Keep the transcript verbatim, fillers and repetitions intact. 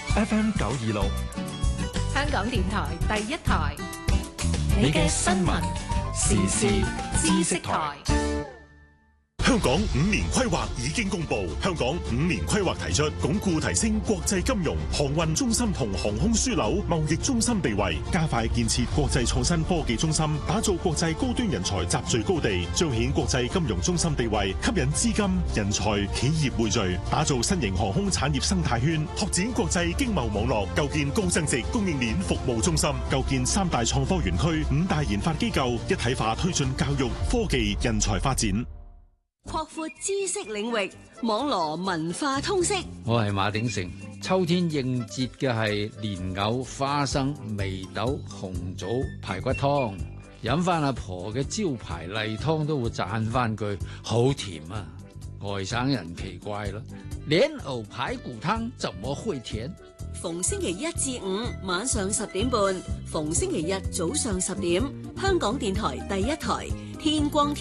F M 九二六， 香港電台第一台， 你嘅新聞時事知識台。 香港五年規劃已經公布，香港五年規劃提出鞏固提升國際金融、航運中心同航空樞紐貿易中心地位，加快建設國際創新科技中心，打造國際高端人才集聚高地，彰顯國際金融中心地位，吸引資金、人才、企業匯聚，打造新型航空產業生態圈，拓展國際經貿網絡，構建高增值供應鏈服務中心，構建三大創科園區、五大研發機構，一體化推進教育、科技、人才發展。 擴闊知識領域，網羅文化通識。 我係馬鼎盛。秋天應節嘅係蓮藕、花生、眉豆、紅棗排骨湯，飲翻阿婆嘅招牌例湯都會讚翻句好甜啊！外省人奇怪咯，蓮藕排骨湯怎麼會甜？ 逢星期一至五晚上十點半，逢星期日早上十點，香港電台第一台天光天。